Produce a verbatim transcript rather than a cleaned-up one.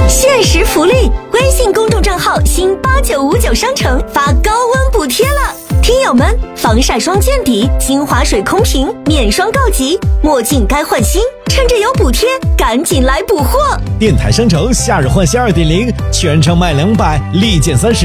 限时福利，微信公众账号新八九五九商城发高温补贴了，听友们，防晒霜见底，精华水空瓶免霜告急，墨镜该换新，趁着有补贴，赶紧来补货！ 电台商城夏日换新 二点零， 全场卖两百，立减三十。